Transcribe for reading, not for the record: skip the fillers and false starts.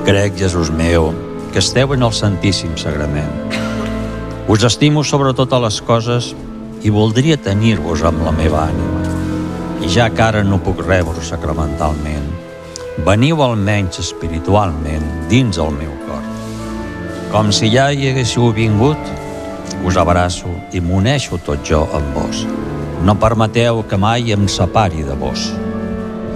Crec, Jesús meu, que esteu en el Santíssim Sagrament. Us estimo sobre totes les coses i voldria tenir-vos amb la meva ànima. I ja que ara no puc rebre sacramentalment, veniu almenys espiritualment dins el meu cor. Com si ja hi haguéssiu vingut, us abraço i m'uneixo tot jo amb vos. No permeteu que mai em separi de vos.